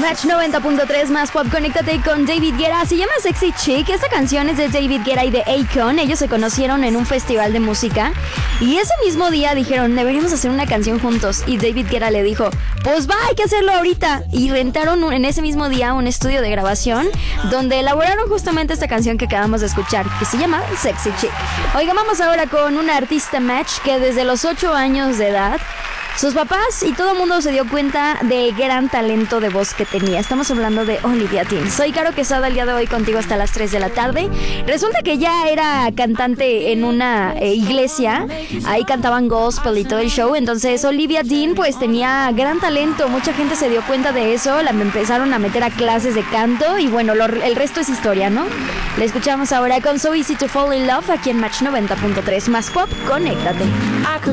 Match 90.3 más pop, conéctate con David Guetta. Se llama Sexy Chick. Esta canción es de David Guetta y de Akon. Ellos se conocieron en un festival de música y ese mismo día dijeron, deberíamos hacer una canción juntos. Y David Guetta le dijo, pues va, hay que hacerlo ahorita. Y rentaron en ese mismo día un estudio de grabación donde elaboraron justamente esta canción que acabamos de escuchar, que se llama Sexy Chick. Oiga, vamos ahora con una artista match que desde los 8 años de edad sus papás y todo el mundo se dio cuenta del gran talento de voz que tenía. Estamos hablando de Olivia Dean. Soy Caro Quesada el día de hoy contigo hasta las 3 de la tarde. Resulta que ya era cantante en una iglesia. Ahí cantaban gospel y todo el show. Entonces Olivia Dean pues tenía gran talento. Mucha gente se dio cuenta de eso. La empezaron a meter a clases de canto. Y bueno, el resto es historia, ¿no? La escuchamos ahora con So Easy to Fall in Love aquí en Match 90.3 más pop. Conéctate.